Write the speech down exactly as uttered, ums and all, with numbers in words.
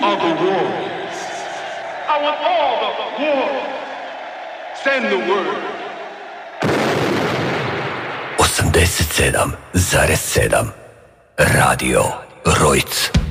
are the warriors. I want all the warriors. Send the word. osamdeset sedam zarez sedam Radio Rojc.